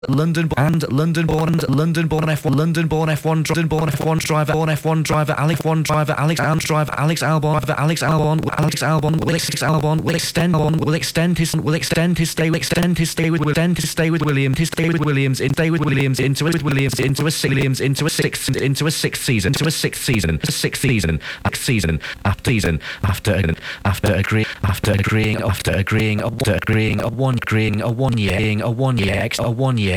London-born F1 London-born F1 driver Alex Albon will extend his stay with Williams into a sixth season after agreeing a 1 year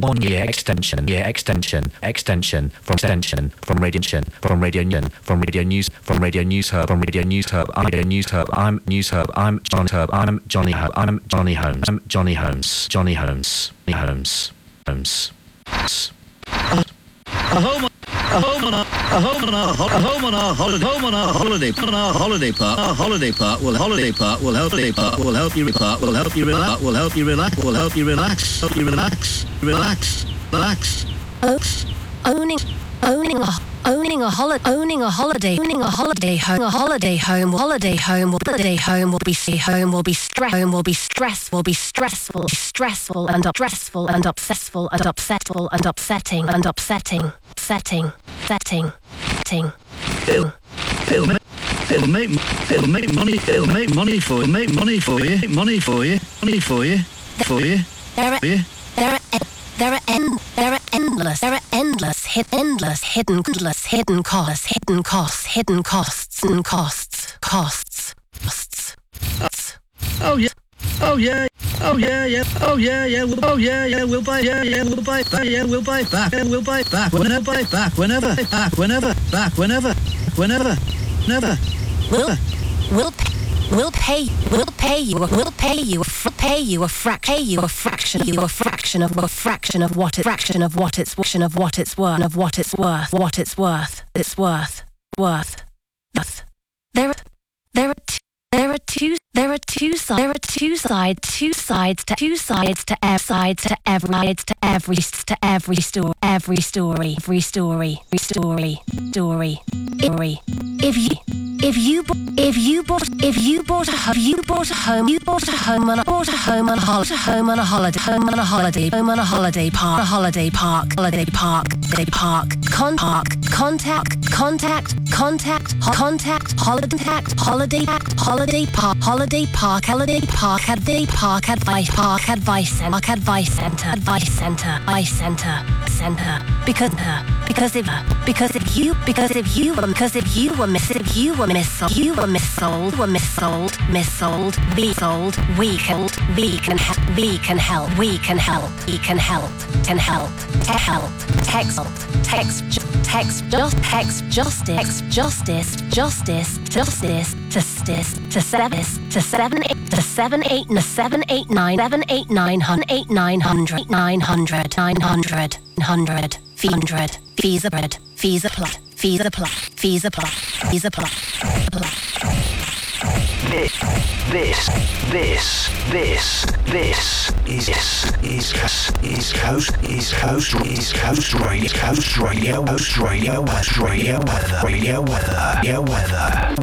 extension from Radio News Hub. I'm Johnny Holmes. A home on our holiday park will help you relax. Owning a holiday home will be stressful and upsetting. It'll make money for you. There are endless hidden costs. Oh yeah. We'll buy back whenever. We'll pay you a fraction of what it's worth. There are two sides to every story. If you bought a home on a holiday park, advice center. Because if you were missold, we can help. Text justice to 78900. Fees apply. This is Coast Radio weather.